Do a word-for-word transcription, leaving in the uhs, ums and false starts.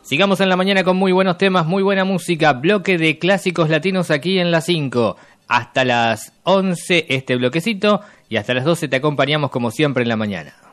Sigamos en la mañana con muy buenos temas, muy buena música, bloque de clásicos latinos aquí en la cinco. Hasta las once este bloquecito y hasta las doce te acompañamos como siempre en la mañana.